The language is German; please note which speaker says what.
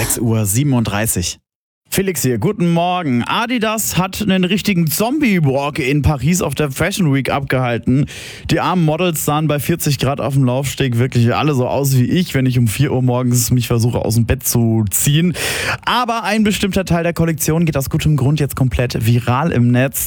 Speaker 1: 6:37 Uhr. Felix hier, guten Morgen. Adidas hat einen richtigen Zombie-Walk in Paris auf der Fashion Week abgehalten. Die armen Models sahen bei 40 Grad auf dem Laufsteg wirklich alle so aus wie ich, wenn ich um 4 Uhr morgens mich versuche aus dem Bett zu ziehen. Aber ein bestimmter Teil der Kollektion geht aus gutem Grund jetzt komplett viral im Netz.